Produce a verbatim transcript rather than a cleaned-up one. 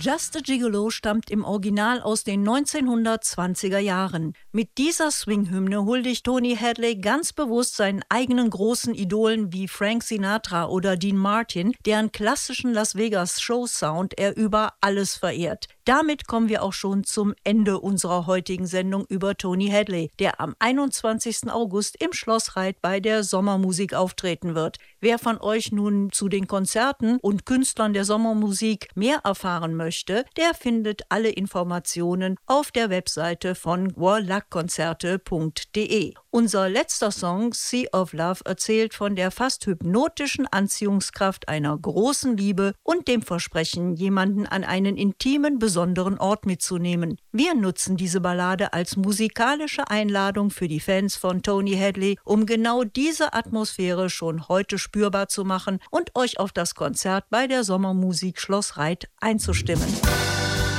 Just a Gigolo stammt im Original aus den neunzehnhundertzwanziger Jahren. Mit dieser Swing-Hymne huldigt Tony Hadley ganz bewusst seinen eigenen großen Idolen wie Frank Sinatra oder Dean Martin, deren klassischen Las Vegas Show-Sound er über alles verehrt. Damit kommen wir auch schon zum Ende unserer heutigen Sendung über Tony Hadley, der am einundzwanzigsten August im Schloss Reit bei der Sommermusik auftreten wird. Wer von euch nun zu den Konzerten und Künstlern der Sommermusik mehr erfahren möchte, der findet alle Informationen auf der Webseite von warlackkonzerte punkt de. Unser letzter Song, Sea of Love, erzählt von der fast hypnotischen Anziehungskraft einer großen Liebe und dem Versprechen, jemanden an einen intimen, besonderen Ort mitzunehmen. Wir nutzen diese Ballade als musikalische Einladung für die Fans von Tony Hadley, um genau diese Atmosphäre schon heute spürbar zu machen und euch auf das Konzert bei der Sommermusik Schloss Reit einzustimmen.